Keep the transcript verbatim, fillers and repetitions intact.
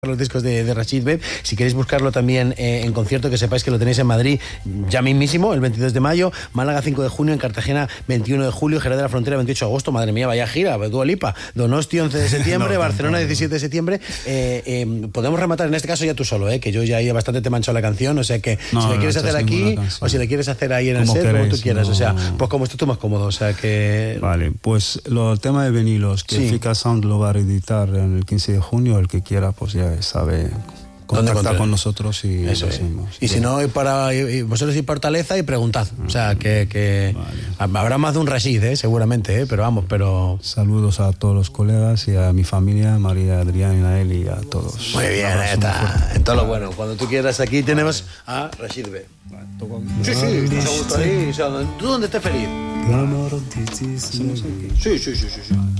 Los discos de, de Rachid Bey. Si queréis buscarlo también eh, en concierto, que sepáis que lo tenéis en Madrid ya mismísimo, el veintidós de mayo, Málaga cinco de junio, en Cartagena veintiuno de julio, Jerez de la Frontera veintiocho de agosto, madre mía, vaya gira, Dua Lipa, Donosti once de septiembre, no, Barcelona diecisiete de septiembre. Eh, eh, podemos rematar en este caso ya tú solo, eh, que yo ya ahí bastante te he manchado la canción, o sea que no, si le quieres hacer aquí o si le quieres hacer ahí en el set, queréis, como tú quieras, no. O sea, pues como estés tú más cómodo, o sea que... Vale, pues lo, el tema de vinilos, que sí. Fika Sound lo va a editar en el quince de junio, el que quiera pues ya sabe... Contacta con nosotros y eso lo hacemos. Y bien. Si no, para y vosotros ir por Fortaleza y preguntad. O sea, que, que vale. Habrá más de un Rachid, ¿eh? Seguramente, ¿eh? Pero vamos, pero... Saludos a todos los colegas y a mi familia, María, Adrián y Nael y a todos. Muy bien, está. En todo lo bueno. Cuando tú quieras, aquí tenemos a Rachid Bey. Vale. Sí, sí, te gusta ahí. O sea, ¿tú dónde estés feliz? Sí, sí, sí, sí, sí.